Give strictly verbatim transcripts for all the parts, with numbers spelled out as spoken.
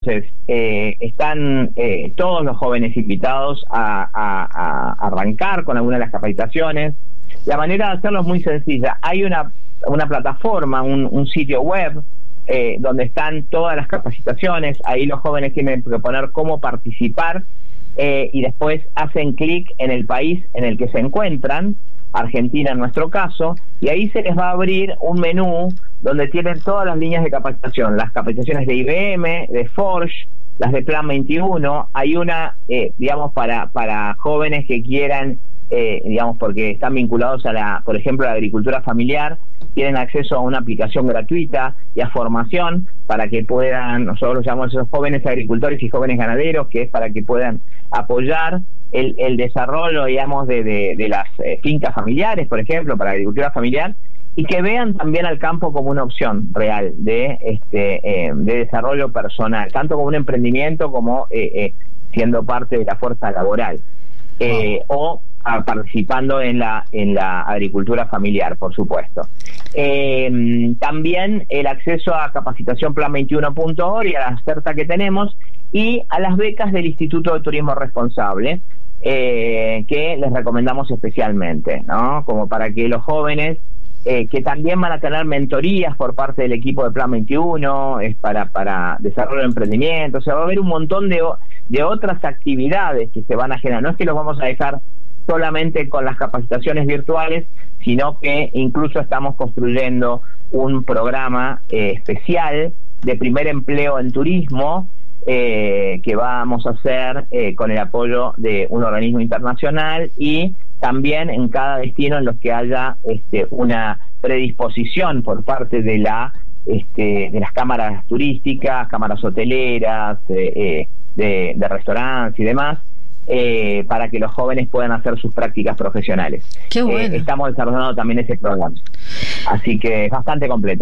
Entonces, eh, están eh, todos los jóvenes invitados a, a, a arrancar con alguna de las capacitaciones. La manera de hacerlo es muy sencilla. Hay una, una plataforma, un, un sitio web, eh, donde están todas las capacitaciones. Ahí los jóvenes tienen que poner cómo participar, eh, y después hacen clic en el país en el que se encuentran, Argentina en nuestro caso, y ahí se les va a abrir un menú donde tienen todas las líneas de capacitación, las capacitaciones de I B M, de Forge, las de Plan veintiuno. Hay una, eh, digamos, para, para jóvenes que quieran, eh, digamos, porque están vinculados a la, por ejemplo, a la agricultura familiar, tienen acceso a una aplicación gratuita y a formación para que puedan, nosotros los llamamos esos jóvenes agricultores y jóvenes ganaderos, que es para que puedan apoyar el, el desarrollo, digamos, de, de, de las eh, fincas familiares, por ejemplo, para la agricultura familiar, y que vean también al campo como una opción real de este eh, de desarrollo personal, tanto como un emprendimiento como eh, eh, siendo parte de la fuerza laboral, eh, o a, participando en la en la agricultura familiar, por supuesto. Eh, también el acceso a capacitación plan veintiuno punto org y a la oferta que tenemos, y a las becas del Instituto de Turismo Responsable, eh, que les recomendamos especialmente, ¿no? Como para que los jóvenes, eh, que también van a tener mentorías por parte del equipo de Plan veintiuno, es para, para desarrollo de emprendimiento, o sea, va a haber un montón de, de otras actividades que se van a generar. No es que los vamos a dejar solamente con las capacitaciones virtuales, sino que incluso estamos construyendo un programa eh, especial de primer empleo en turismo, eh, que vamos a hacer eh, con el apoyo de un organismo internacional, y también en cada destino en los que haya este, una predisposición por parte de la este, de las cámaras turísticas, cámaras hoteleras, eh, eh, de, de restaurantes y demás, eh, para que los jóvenes puedan hacer sus prácticas profesionales. Qué bueno. Eh, estamos desarrollando también ese programa, así que es bastante completo.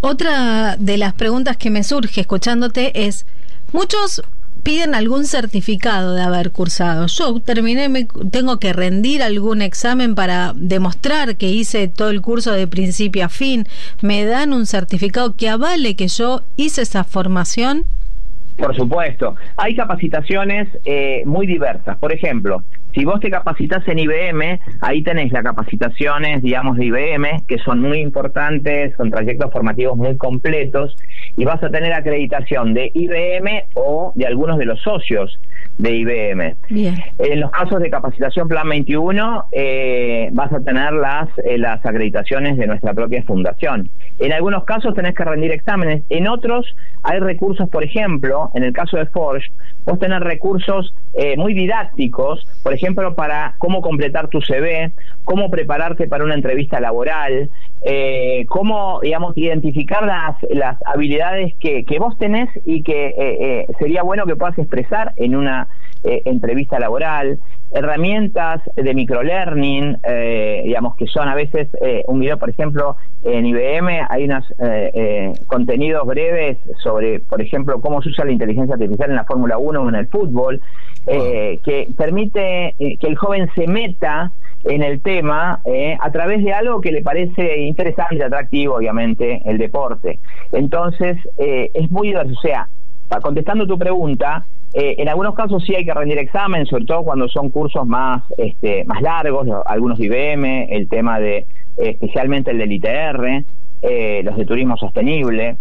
Otra de las preguntas que me surge escuchándote es: muchos piden algún certificado de haber cursado. Yo terminé, me, tengo que rendir algún examen para demostrar que hice todo el curso de principio a fin. ¿Me dan un certificado que avale que yo hice esa formación? Por supuesto. Hay capacitaciones eh, muy diversas. Por ejemplo, si vos te capacitas en I B M, ahí tenés las capacitaciones, digamos, de I B M, que son muy importantes, son trayectos formativos muy completos, y vas a tener acreditación de I B M o de algunos de los socios de I B M. Bien. En los casos de capacitación Plan veintiuno, eh, vas a tener las, eh, las acreditaciones de nuestra propia fundación. En algunos casos tenés que rendir exámenes, en otros hay recursos, por ejemplo, en el caso de Forge, vos tenés recursos eh, muy didácticos, por ejemplo, para cómo completar tu C V, cómo prepararte para una entrevista laboral, eh, cómo, digamos, identificar las, las habilidades que, que vos tenés y que eh, eh, sería bueno que puedas expresar en una eh, entrevista laboral, herramientas de microlearning, eh, digamos, que son a veces eh, un video, por ejemplo, en I B M hay unos eh, eh, contenidos breves sobre, por ejemplo, cómo se usa la inteligencia artificial en la Fórmula uno o en el fútbol, eh, que permite eh, que el joven se meta en el tema eh, a través de algo que le parece interesante, atractivo, obviamente, el deporte. Entonces, eh, es muy diverso. O sea, contestando tu pregunta, Eh, en algunos casos sí hay que rendir examen, sobre todo cuando son cursos más este, más largos, algunos de I B M, el tema de, eh, especialmente el del I T R, eh, los de turismo sostenible,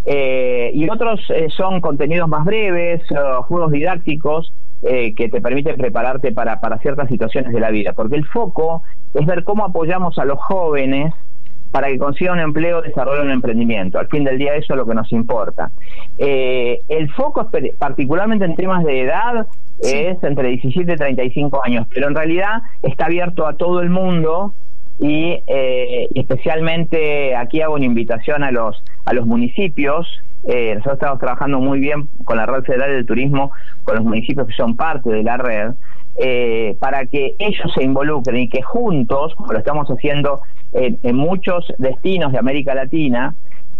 eh, y otros eh, son contenidos más breves, uh, juegos didácticos, eh, que te permiten prepararte para, para ciertas situaciones de la vida, porque el foco es ver cómo apoyamos a los jóvenes para que consigan un empleo, desarrollen un emprendimiento. Al fin del día eso es lo que nos importa. Eh, el foco, particularmente en temas de edad, sí, es entre diecisiete y treinta y cinco años, pero en realidad está abierto a todo el mundo, y eh, especialmente aquí hago una invitación a los, a los municipios. Eh, nosotros estamos trabajando muy bien con la Red Federal del Turismo, con los municipios que son parte de la red, eh, para que ellos se involucren y que juntos, como lo estamos haciendo en, en muchos destinos de América Latina,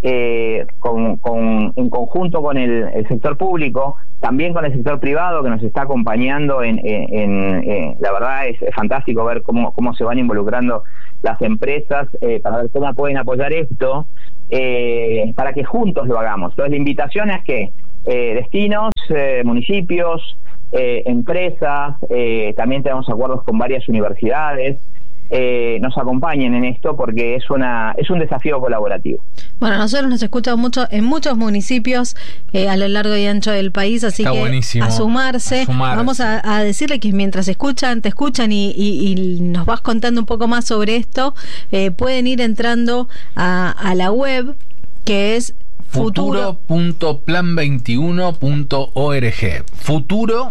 eh, con, con, en conjunto con el, el sector público, también con el sector privado que nos está acompañando, en, en, en, en la verdad es, es fantástico ver cómo, cómo se van involucrando las empresas eh, para ver cómo pueden apoyar esto, eh, para que juntos lo hagamos. Entonces la invitación es que eh, destinos, eh, municipios, eh, empresas, eh, también tenemos acuerdos con varias universidades. Eh, nos acompañen en esto porque es una es un desafío colaborativo. Bueno, nosotros nos escuchamos mucho en muchos municipios eh, a lo largo y ancho del país, así Está que buenísimo. a sumarse. A sumarse. Vamos a, a decirle que mientras escuchan, te escuchan y, y, y nos vas contando un poco más sobre esto, eh, pueden ir entrando a, a la web que es futuro punto plan veintiuno punto org. Futuro.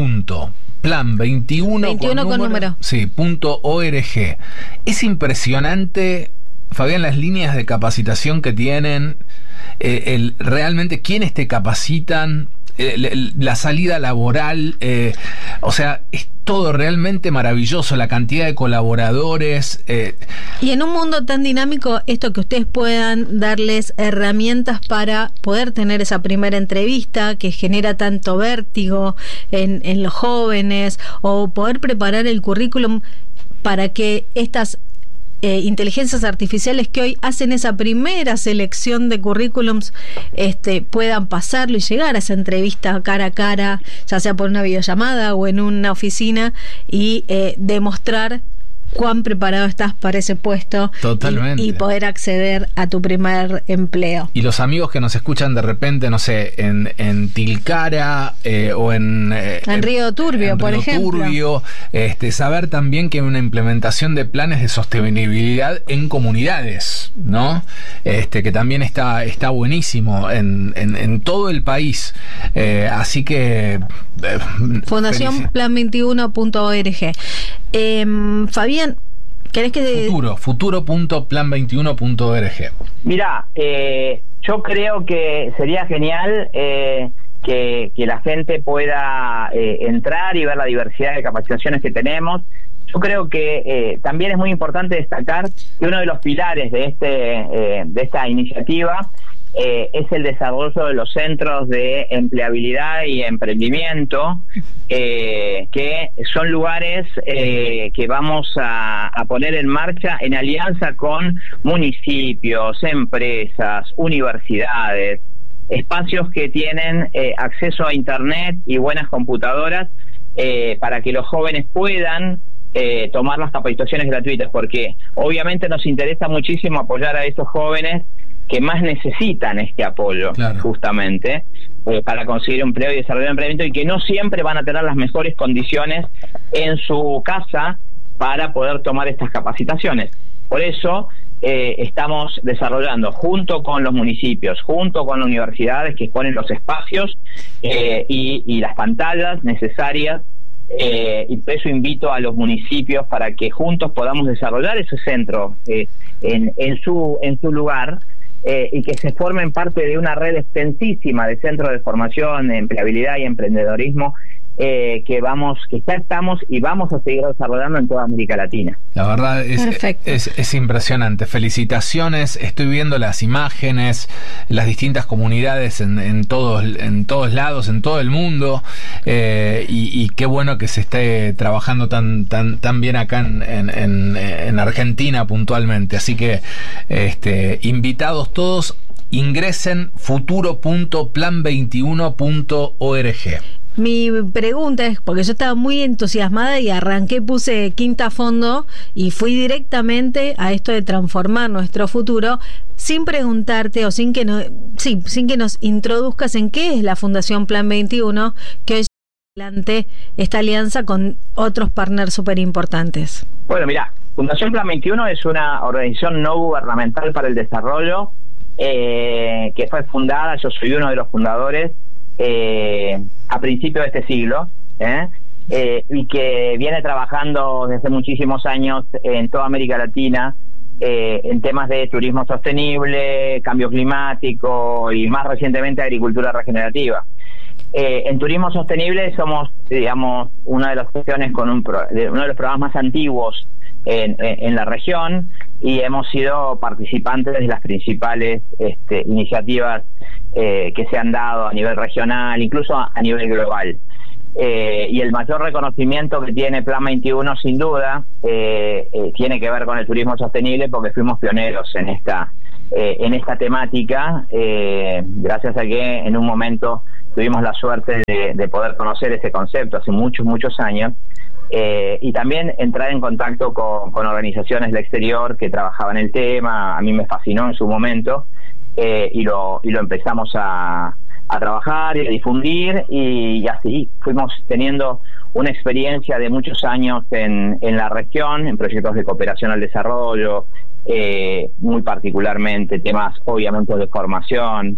plan veintiuno, veintiuno con, con número, número. Sí, punto org. Es impresionante, Fabián, las líneas de capacitación que tienen, eh, el, realmente quiénes te capacitan, eh, la salida laboral, eh, o sea, es todo realmente maravilloso, la cantidad de colaboradores. Eh. Y en un mundo tan dinámico, esto que ustedes puedan darles herramientas para poder tener esa primera entrevista que genera tanto vértigo en, en los jóvenes, o poder preparar el currículum para que estas Eh, inteligencias artificiales que hoy hacen esa primera selección de currículums este, puedan pasarlo y llegar a esa entrevista cara a cara, ya sea por una videollamada o en una oficina, y eh, demostrar cuán preparado estás para ese puesto. Totalmente. Y, y poder acceder a tu primer empleo. Y los amigos que nos escuchan de repente, no sé, en, en Tilcara eh, o en, eh, en Río Turbio, en por Río ejemplo. Turbio, este, saber también que hay una implementación de planes de sostenibilidad en comunidades, ¿no? Este, que también está, está buenísimo en, en, en todo el país. Eh, así que eh, Fundación plan veintiuno punto org. Eh, Fabián, ¿querés que...? Futuro, futuro punto plan veintiuno punto org. Mirá, eh, yo creo que sería genial eh, que, que la gente pueda eh, entrar y ver la diversidad de capacitaciones que tenemos. Yo creo que eh, también es muy importante destacar que uno de los pilares de, este, eh, de esta iniciativa Eh, es el desarrollo de los centros de empleabilidad y emprendimiento, eh, que son lugares eh, que vamos a, a poner en marcha en alianza con municipios, empresas, universidades, espacios que tienen eh, acceso a internet y buenas computadoras eh, para que los jóvenes puedan eh, tomar las capacitaciones gratuitas, porque obviamente nos interesa muchísimo apoyar a estos jóvenes que más necesitan este apoyo, claro, justamente eh, para conseguir empleo y desarrollar emprendimiento, y que no siempre van a tener las mejores condiciones en su casa para poder tomar estas capacitaciones. Por eso eh, estamos desarrollando junto con los municipios, junto con las universidades que exponen los espacios eh, y, y las pantallas necesarias, eh, y por eso invito a los municipios para que juntos podamos desarrollar ese centro eh, en, en su en su lugar. Eh, y que se formen parte de una red extensísima de centros de formación, de empleabilidad y emprendedorismo eh, que vamos, que ya estamos y vamos a seguir desarrollando en toda América Latina. La verdad es, es, es impresionante. Felicitaciones. Estoy viendo las imágenes, las distintas comunidades en, en todos, en todos lados, en todo el mundo, eh, y, y qué bueno que se esté trabajando tan, tan, tan bien acá en, en, en Argentina puntualmente. Así que este, invitados todos, ingresen futuro punto plan veintiuno punto org. Mi pregunta es, porque yo estaba muy entusiasmada y arranqué, puse quinta a fondo y fui directamente a esto de transformar nuestro futuro, sin preguntarte o sin que no, sí, sin que nos introduzcas en qué es la Fundación Plan veintiuno, que hoy adelante esta alianza con otros partners súper importantes. Bueno, mira, Fundación Plan veintiuno es una organización no gubernamental para el desarrollo eh, que fue fundada, yo soy uno de los fundadores, Eh, a principios de este siglo, ¿eh? Eh, y que viene trabajando desde muchísimos años en toda América Latina eh, en temas de turismo sostenible, cambio climático y más recientemente agricultura regenerativa. Eh, en turismo sostenible somos, digamos, una de las secciones con un pro, de uno de los programas más antiguos en, en, en la región, y hemos sido participantes de las principales este, iniciativas eh, que se han dado a nivel regional, incluso a, a nivel global. Eh, y el mayor reconocimiento que tiene Plan veintiuno, sin duda, eh, eh, tiene que ver con el turismo sostenible, porque fuimos pioneros en esta, eh, en esta temática, eh, gracias a que en un momento tuvimos la suerte de, de poder conocer ese concepto hace muchos, muchos años, eh, y también entrar en contacto con, con organizaciones del exterior que trabajaban el tema. A mí me fascinó en su momento, eh, y, lo, y lo empezamos a, a trabajar y a difundir, y, y así fuimos teniendo una experiencia de muchos años en, en la región, en proyectos de cooperación al desarrollo, eh, muy particularmente temas obviamente de formación,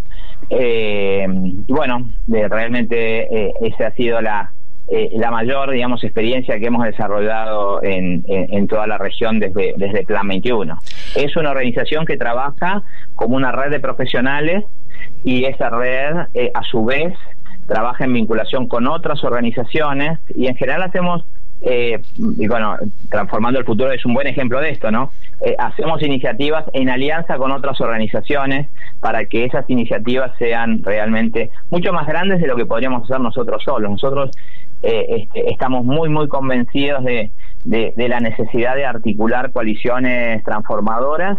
eh, y bueno, de, realmente eh, esa ha sido la, eh, la mayor, digamos, experiencia que hemos desarrollado en, en, en toda la región desde, desde Plan veintiuno. Es una organización que trabaja como una red de profesionales, y esa red eh, a su vez trabaja en vinculación con otras organizaciones, y en general hacemos, eh, y bueno, Transformando el Futuro es un buen ejemplo de esto, ¿no? Eh, hacemos iniciativas en alianza con otras organizaciones para que esas iniciativas sean realmente mucho más grandes de lo que podríamos hacer nosotros solos. Nosotros eh, este, estamos muy, muy convencidos de, de, de la necesidad de articular coaliciones transformadoras,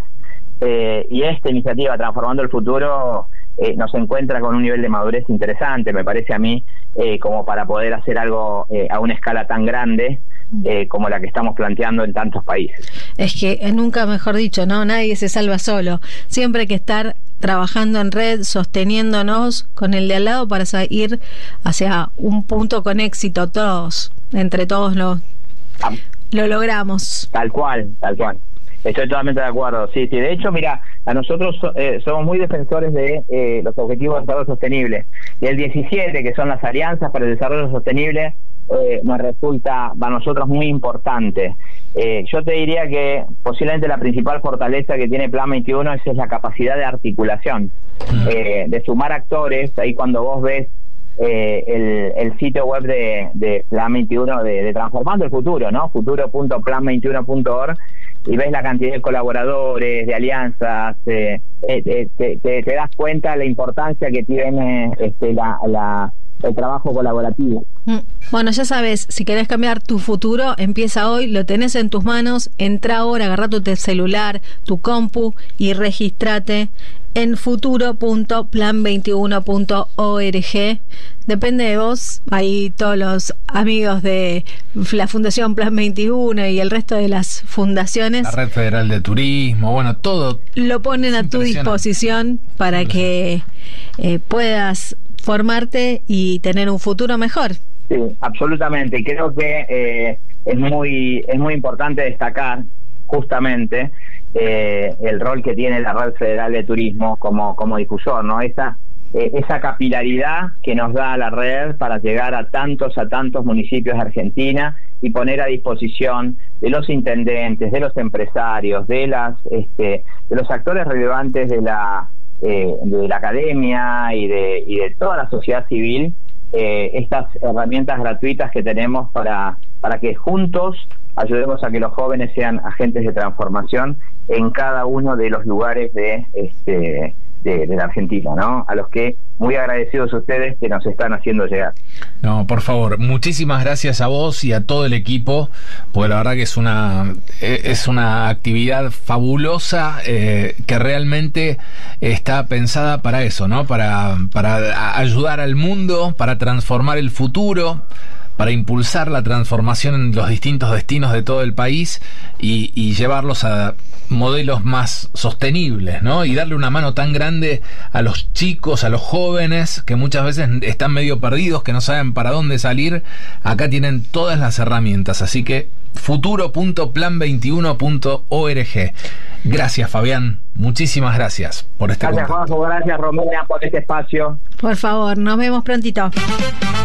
eh, y esta iniciativa Transformando el Futuro Eh, nos encuentra con un nivel de madurez interesante, me parece a mí, eh, como para poder hacer algo eh, a una escala tan grande eh, como la que estamos planteando en tantos países. Es que eh, nunca mejor dicho, ¿no? Nadie se salva solo. Siempre hay que estar trabajando en red, sosteniéndonos con el de al lado para ir hacia un punto con éxito todos. Entre todos lo, ah, lo logramos. Tal cual, tal cual. Estoy totalmente de acuerdo, sí, sí. De hecho, mira, a nosotros eh, somos muy defensores de eh, los Objetivos de Desarrollo Sostenible. Y el diecisiete, que son las Alianzas para el Desarrollo Sostenible, eh, nos resulta para nosotros muy importante. Eh, yo te diría que posiblemente la principal fortaleza que tiene Plan veintiuno es, es la capacidad de articulación, eh, de sumar actores. Ahí cuando vos ves Eh, el, el sitio web de, de Plan veintiuno, de, de Transformando el Futuro, ¿no? futuro punto plan veintiuno punto org, y ves la cantidad de colaboradores, de alianzas, eh, eh, eh, te, te, te das cuenta de la importancia que tiene este, la, la, el trabajo colaborativo. Bueno, ya sabes, si querés cambiar tu futuro, empieza hoy, lo tenés en tus manos, entra ahora, agarra tu celular, tu compu y registrate en futuro punto plan veintiuno punto org. Depende de vos, ahí todos los amigos de la Fundación Plan veintiuno y el resto de las fundaciones, la Red Federal de Turismo, bueno, todo lo ponen a tu disposición para que eh, puedas formarte y tener un futuro mejor. Sí, absolutamente. Creo que eh, es muy es muy importante destacar justamente eh, el rol que tiene la Red Federal de Turismo como, como difusor, ¿no? Esa, eh, esa capilaridad que nos da la red para llegar a tantos, a tantos municipios de Argentina y poner a disposición de los intendentes, de los empresarios, de las este, de los actores relevantes de la eh, de la academia y de, y de toda la sociedad civil, eh, estas herramientas gratuitas que tenemos para, para que juntos ayudemos a que los jóvenes sean agentes de transformación en cada uno de los lugares de este de, de la Argentina, ¿no? A los que muy agradecidos a ustedes que nos están haciendo llegar. No, por favor, muchísimas gracias a vos y a todo el equipo, porque la verdad que es una es una actividad fabulosa, eh, que realmente está pensada para eso, ¿no? Para, para ayudar al mundo, para transformar el futuro, para impulsar la transformación en los distintos destinos de todo el país y, y llevarlos a modelos más sostenibles, ¿no? Y darle una mano tan grande a los chicos, a los jóvenes, que muchas veces están medio perdidos, que no saben para dónde salir. Acá tienen todas las herramientas, así que futuro punto plan veintiuno punto org. Gracias, Fabián. Muchísimas gracias por este contacto. Gracias, Juanjo. Gracias, Romina, por este espacio. Por favor, nos vemos prontito.